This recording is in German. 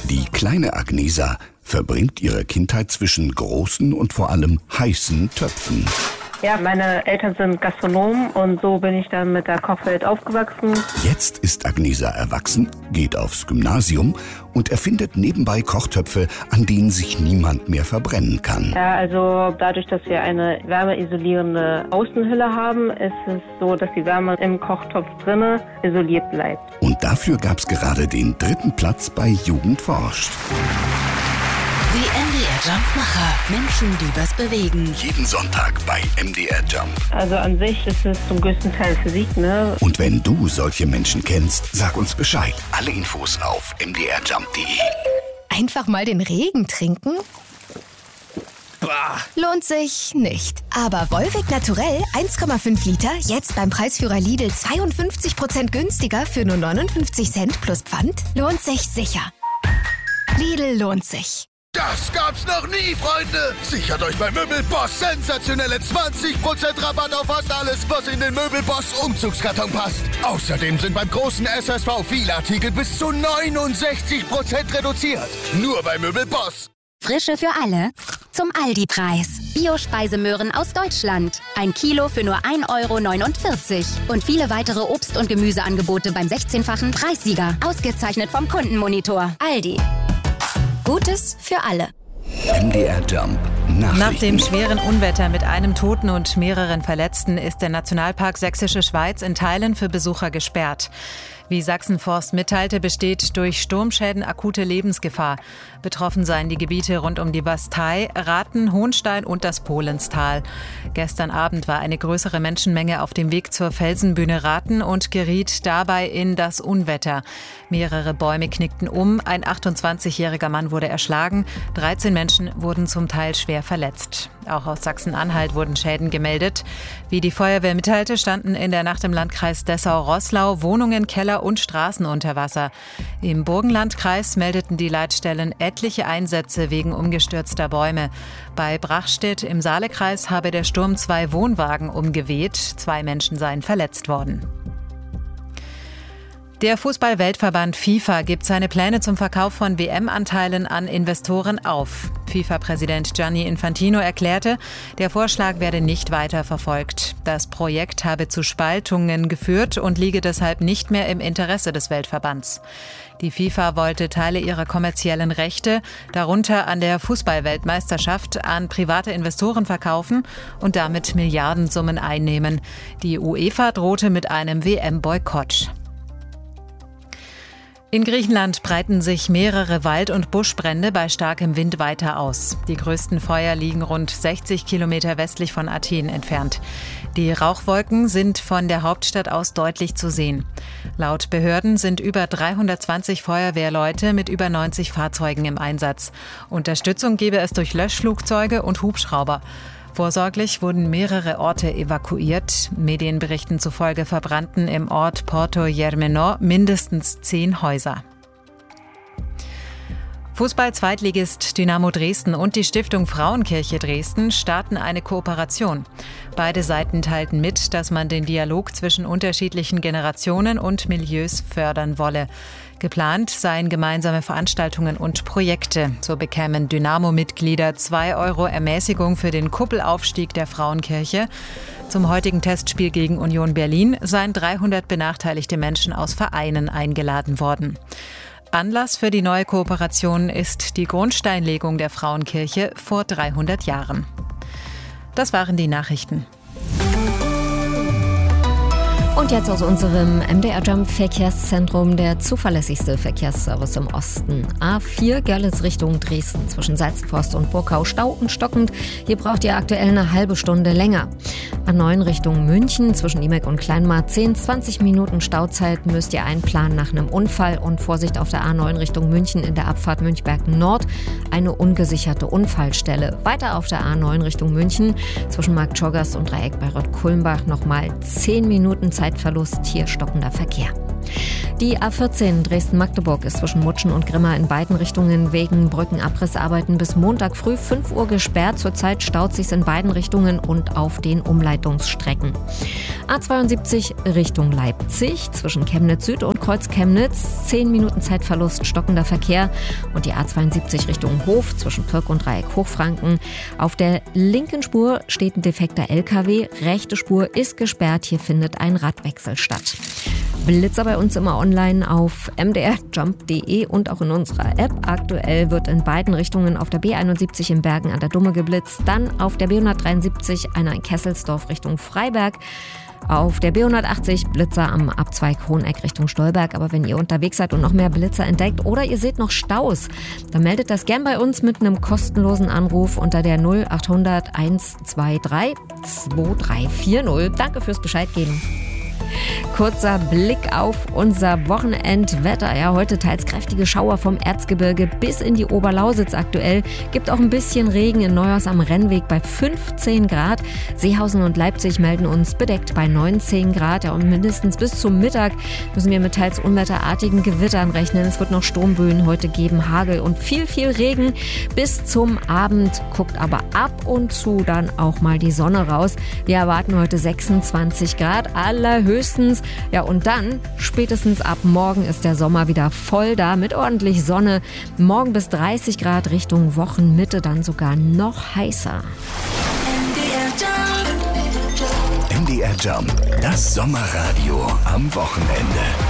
Die kleine Agnesa verbringt ihre Kindheit zwischen großen und vor allem heißen Töpfen. Ja, meine Eltern sind Gastronomen und so bin ich dann mit der Kochwelt aufgewachsen. Jetzt ist Agnesa erwachsen, geht aufs Gymnasium und erfindet nebenbei Kochtöpfe, an denen sich niemand mehr verbrennen kann. Ja, also dadurch, dass wir eine wärmeisolierende Außenhülle haben, ist es so, dass die Wärme im Kochtopf drinne isoliert bleibt. Und dafür gab's gerade den 3. Platz bei Jugend forscht. Die MDR Jump-Macher. Menschen, die was bewegen. Jeden Sonntag bei MDR Jump. Also an sich ist es zum größten Teil Physik, ne? Und wenn du solche Menschen kennst, sag uns Bescheid. Alle Infos auf mdrjump.de. Einfach mal den Regen trinken? Bah. Lohnt sich nicht. Aber Volvic Naturell 1,5 Liter, jetzt beim Preisführer Lidl 52% günstiger für nur 59 Cent plus Pfand, lohnt sich sicher. Lidl lohnt sich. Das gab's noch nie, Freunde! Sichert euch bei Möbelboss sensationelle 20% Rabatt auf fast alles, was in den Möbelboss Umzugskarton passt. Außerdem sind beim großen SSV viele Artikel bis zu 69% reduziert. Nur bei Möbelboss. Frische für alle zum Aldi-Preis. Bio-Speisemöhren aus Deutschland. 1 Kilo für nur 1,49 €. Und viele weitere Obst- und Gemüseangebote beim 16-fachen Preissieger. Ausgezeichnet vom Kundenmonitor. Aldi. Gutes für alle. MDR Jump. Nachrichten. Nach dem schweren Unwetter mit einem Toten und mehreren Verletzten ist der Nationalpark Sächsische Schweiz in Teilen für Besucher gesperrt. Wie Sachsenforst mitteilte, besteht durch Sturmschäden akute Lebensgefahr. Betroffen seien die Gebiete rund um die Bastei, Rathen, Hohenstein und das Polenstal. Gestern Abend war eine größere Menschenmenge auf dem Weg zur Felsenbühne Rathen und geriet dabei in das Unwetter. Mehrere Bäume knickten um, ein 28-jähriger Mann wurde erschlagen, 13 Menschen wurden zum Teil schwer verletzt. Auch aus Sachsen-Anhalt wurden Schäden gemeldet. Wie die Feuerwehr mitteilte, standen in der Nacht im Landkreis Dessau-Roßlau Wohnungen, Keller und Straßen unter Wasser. Im Burgenlandkreis meldeten die Leitstellen etliche Einsätze wegen umgestürzter Bäume. Bei Brachstedt im Saalekreis habe der Sturm 2 Wohnwagen umgeweht. 2 Menschen seien verletzt worden. Der Fußball-Weltverband FIFA gibt seine Pläne zum Verkauf von WM-Anteilen an Investoren auf. FIFA-Präsident Gianni Infantino erklärte, der Vorschlag werde nicht weiter verfolgt. Das Projekt habe zu Spaltungen geführt und liege deshalb nicht mehr im Interesse des Weltverbands. Die FIFA wollte Teile ihrer kommerziellen Rechte, darunter an der Fußball-Weltmeisterschaft, an private Investoren verkaufen und damit Milliardensummen einnehmen. Die UEFA drohte mit einem WM-Boykott. In Griechenland breiten sich mehrere Wald- und Buschbrände bei starkem Wind weiter aus. Die größten Feuer liegen rund 60 Kilometer westlich von Athen entfernt. Die Rauchwolken sind von der Hauptstadt aus deutlich zu sehen. Laut Behörden sind über 320 Feuerwehrleute mit über 90 Fahrzeugen im Einsatz. Unterstützung gebe es durch Löschflugzeuge und Hubschrauber. Vorsorglich wurden mehrere Orte evakuiert. Medienberichten zufolge verbrannten im Ort Porto Germeno mindestens 10 Häuser. Fußball-Zweitligist Dynamo Dresden und die Stiftung Frauenkirche Dresden starten eine Kooperation. Beide Seiten teilten mit, dass man den Dialog zwischen unterschiedlichen Generationen und Milieus fördern wolle. Geplant seien gemeinsame Veranstaltungen und Projekte. So bekämen Dynamo-Mitglieder 2 € Ermäßigung für den Kuppelaufstieg der Frauenkirche. Zum heutigen Testspiel gegen Union Berlin seien 300 benachteiligte Menschen aus Vereinen eingeladen worden. Anlass für die neue Kooperation ist die Grundsteinlegung der Frauenkirche vor 300 Jahren. Das waren die Nachrichten. Und jetzt aus unserem MDR Jump Verkehrszentrum der zuverlässigste Verkehrsservice im Osten. A4 Görlitz Richtung Dresden zwischen Salzforst und Burkau Stau und stockend. Hier braucht ihr aktuell eine halbe Stunde länger. A9 Richtung München zwischen Imek und Kleinmar 10-20 Minuten Stauzeit müsst ihr einplanen nach einem Unfall. Und Vorsicht auf der A9 Richtung München in der Abfahrt Münchberg Nord. Eine ungesicherte Unfallstelle. Weiter auf der A9 Richtung München zwischen Marktschorgast und Dreieck bei Rott-Kulmbach nochmal 10 Minuten Zeitverlust, hier stockender Verkehr. Die A14 Dresden-Magdeburg ist zwischen Mutschen und Grimma in beiden Richtungen wegen Brückenabrissarbeiten bis Montag früh 5 Uhr gesperrt. Zurzeit staut sich's in beiden Richtungen und auf den Umleitungsstrecken. A72 Richtung Leipzig zwischen Chemnitz Süd und Kreuz Chemnitz. 10 Minuten Zeitverlust, stockender Verkehr. Und die A72 Richtung Hof zwischen Pirk und Dreieck Hochfranken. Auf der linken Spur steht ein defekter LKW. Rechte Spur ist gesperrt. Hier findet ein Radwechsel statt. Blitzer bei uns immer online auf mdrjump.de und auch in unserer App. Aktuell wird in beiden Richtungen auf der B71 in Bergen an der Dumme geblitzt, dann auf der B173 einer in Kesselsdorf Richtung Freiberg. Auf der B180 Blitzer am Abzweig Hoheneck Richtung Stolberg. Aber wenn ihr unterwegs seid und noch mehr Blitzer entdeckt oder ihr seht noch Staus, dann meldet das gern bei uns mit einem kostenlosen Anruf unter der 0800 123 2340. Danke fürs Bescheid geben. Kurzer Blick auf unser Wochenendwetter. Ja, heute teils kräftige Schauer vom Erzgebirge bis in die Oberlausitz aktuell. Gibt auch ein bisschen Regen in Neuhaus am Rennweg bei 15 Grad. Seehausen und Leipzig melden uns bedeckt bei 19 Grad. Ja, und mindestens bis zum Mittag müssen wir mit teils unwetterartigen Gewittern rechnen. Es wird noch Sturmböen heute geben, Hagel und viel Regen. Bis zum Abend guckt aber ab und zu dann auch mal die Sonne raus. Wir erwarten heute 26 Grad, allerhöchstens. Ja, und dann, spätestens ab morgen, ist der Sommer wieder voll da mit ordentlich Sonne. Morgen bis 30 Grad, Richtung Wochenmitte dann sogar noch heißer. MDR Jump, das Sommerradio am Wochenende.